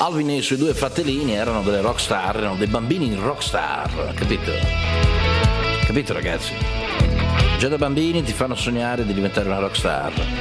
Alvin e i suoi due fratellini erano delle rockstar, erano dei bambini rockstar, capito? Capito, ragazzi? Già da bambini ti fanno sognare di diventare una rockstar.